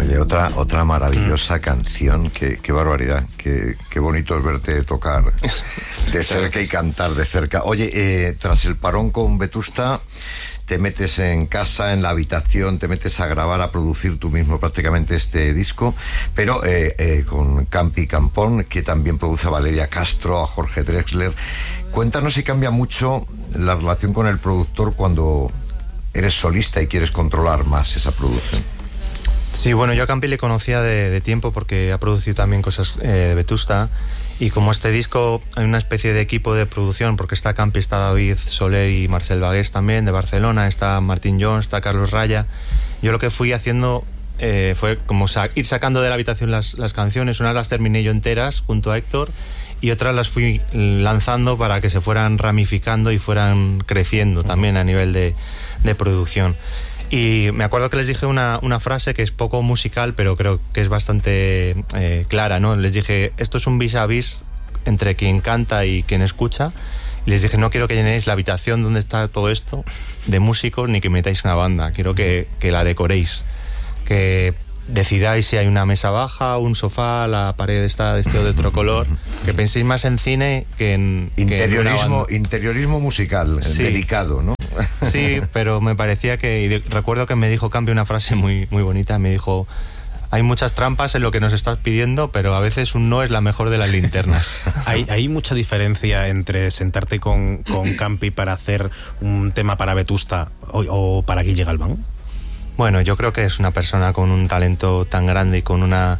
Oye, otra maravillosa canción, qué barbaridad, qué bonito es verte tocar de cerca y cantar de cerca. Oye, tras el parón con Vetusta, te metes en casa, en la habitación, te metes a grabar, a producir tú mismo prácticamente este disco, pero con Campi Campón, que también produce a Valeria Castro, a Jorge Drexler. Cuéntanos si cambia mucho la relación con el productor cuando eres solista y quieres controlar más esa producción. Sí, bueno, yo a Campi le conocía de tiempo porque ha producido también cosas de Vetusta, y como este disco hay una especie de equipo de producción, porque está Campi, está David Soler y Marcel Bagués también de Barcelona, está Martín Jones, está Carlos Raya. Yo lo que fui haciendo fue como ir sacando de la habitación las canciones. Unas las terminé yo enteras junto a Héctor y otras las fui lanzando para que se fueran ramificando y fueran creciendo también a nivel de producción. Y me acuerdo que les dije una frase que es poco musical, pero creo que es bastante clara, ¿no? Les dije, esto es un vis a vis entre quien canta y quien escucha. Y les dije, no quiero que llenéis la habitación donde está todo esto de músicos, ni que metáis una banda. Quiero que la decoréis, que decidáis si hay una mesa baja, un sofá, la pared está de este o de otro color, que penséis más en cine que en interiorismo musical, sí. Delicado, ¿no? Sí, pero me parecía que, y recuerdo que me dijo Campi una frase muy, muy bonita, me dijo, hay muchas trampas en lo que nos estás pidiendo, pero a veces un no es la mejor de las linternas. ¿Hay mucha diferencia entre sentarte con Campi para hacer un tema para Vetusta o para Guille Galván? Bueno, yo creo que es una persona con un talento tan grande y con una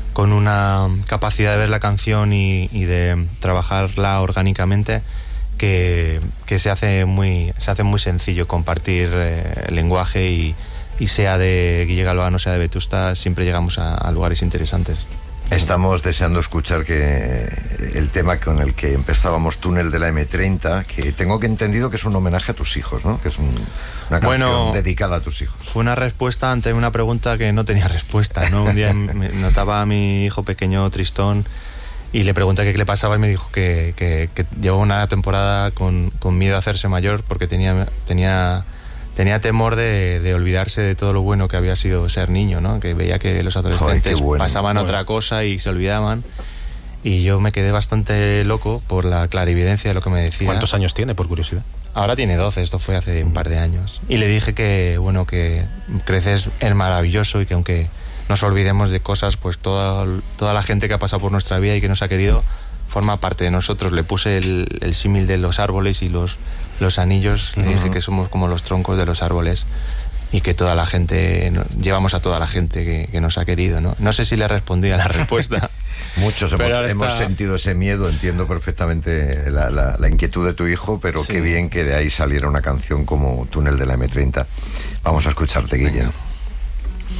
capacidad de ver la canción y de trabajarla orgánicamente que se hace muy sencillo compartir el lenguaje y sea de Guille Galván o sea de Vetusta, siempre llegamos a lugares interesantes. Estamos deseando escuchar que el tema con el que empezábamos, Túnel de la M30, que tengo que entendido que es un homenaje a tus hijos, ¿no? Que es una canción dedicada a tus hijos. Fue una respuesta ante una pregunta que no tenía respuesta, ¿no? Un día me notaba a mi hijo pequeño tristón y le pregunté qué le pasaba y me dijo que llevó una temporada con miedo a hacerse mayor porque tenía temor de olvidarse de todo lo bueno que había sido ser niño, ¿no? Que veía que los adolescentes pasaban otra cosa y se olvidaban. Y yo me quedé bastante loco por la clarividencia de lo que me decía. ¿Cuántos años tiene, por curiosidad? Ahora tiene 12, esto fue hace un par de años. Y le dije que creces es maravilloso y que aunque nos olvidemos de cosas, pues toda la gente que ha pasado por nuestra vida y que nos ha querido forma parte de nosotros. Le puse el símil de los árboles y los anillos, le dije que somos como los troncos de los árboles y que toda la gente, llevamos a toda la gente que nos ha querido, ¿no? No sé si le respondí a la respuesta. Muchos hemos sentido ese miedo, entiendo perfectamente la inquietud de tu hijo, pero sí. Qué bien que de ahí saliera una canción como Túnel de la M30. Vamos a escucharte, Guille.